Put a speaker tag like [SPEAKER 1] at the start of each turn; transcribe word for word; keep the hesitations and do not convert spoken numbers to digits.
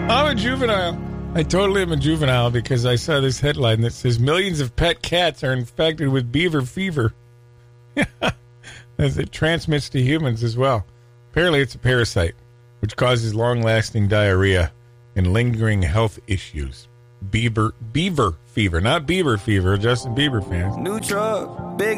[SPEAKER 1] I'm a juvenile. I totally am a juvenile because I saw this headline that says millions of pet cats are infected with beaver fever. As it transmits to humans as well. Apparently it's a parasite, which causes long-lasting diarrhea and lingering health issues. Beaver, beaver fever, not Bieber fever, Justin Bieber fans.
[SPEAKER 2] New truck, big